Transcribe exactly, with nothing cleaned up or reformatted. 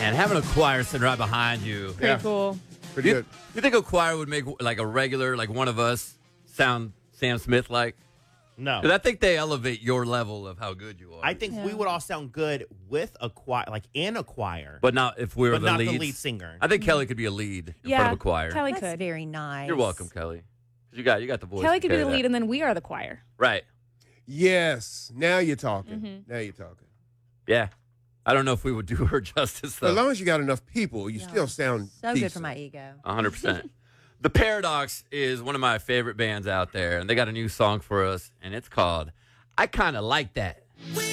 Man, having a choir sitting right behind you. Pretty Yeah. cool. Pretty You, good. you think a choir would make like a regular, like one of us, sound Sam Smith like? No. Because I think they elevate your level of how good you are. I think we Yeah. would all sound good with a choir, like in a choir, but not if we were but the not leads. the lead singer. I think Kelly could be a lead in Yeah, front of a choir. Kelly That's could. very nice. You're welcome, Kelly. 'Cause You got you got the voice. Kelly to could be carry the that. lead, and then we are the choir. Right. Yes. Now you're talking. Mhm. Now you're talking. Yeah. I don't know if we would do her justice As though. long as you got enough people, you Yeah. still sound So good decent. for my ego. one hundred percent. The Paradox is one of my favorite bands out there, and they got a new song for us, and it's called I Kinda Like That. We